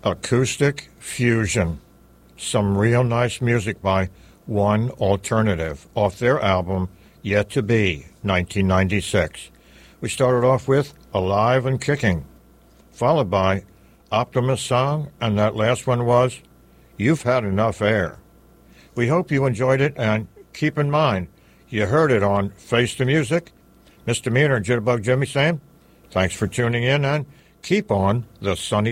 Acoustic Fusion. Some real nice music by One Alternative off their album Yet to Be, 1996. We started off with Alive and Kicking, followed by Optimus Song, and that last one was You've Had Enough Air. We hope you enjoyed it, and keep in mind, you heard it on Face the Music. Mr. Meaner and Jitterbug Jimmy saying, thanks for tuning in, and keep on the sunny